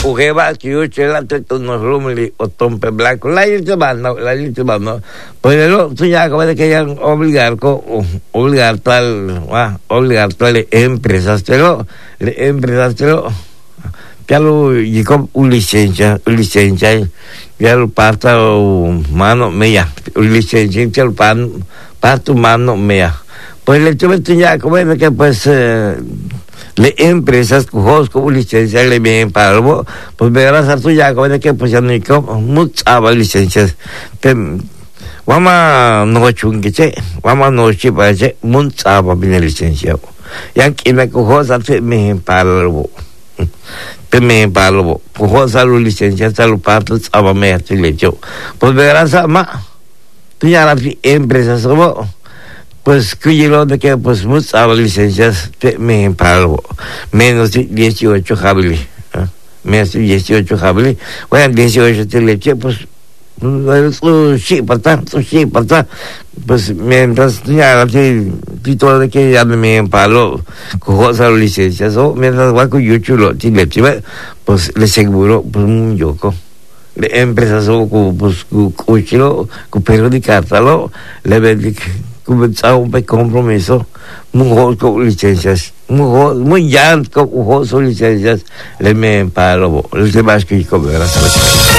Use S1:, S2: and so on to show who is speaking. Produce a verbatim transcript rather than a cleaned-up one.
S1: ujeba que yo chela te no rumli o tompe blanco la irte mano la irte mano pues lo tú ya acabas de que ya obligar co obligar tal va obligar tal empresas pero empresas pero ya lo y con licencia licencia ya lo parta mano media licencia ya lo pan parto mano media pues le tuve ya como de que pues eh, le empresas cojos con licencia le bien para vos pues verás a tu ya como de que pues ya no hay como muchas licencias que vamos no chungue vamos no chipa che muchas bien licencia yang que me cojos hace me para vos te me para vos cojos a la licencia salud parto a me hace le yo pues verás a más tú ya las empresas como pues que yo de que pues muchas licencias me pago menos de dieciocho jabli ¿eh? Menos de dieciocho jabli bueno dieciocho te leche pues sí para sí para pues mientras ya la todo de que ya me pago cojo esas licencias o mientras va con yo chulo te leche pues le seguro pues un yoco de empresas o pues cuchillo con perro de cartalo le vendí comenzaba un compromiso muy con licencias muy muy ya con licencias le me paro el demás que comer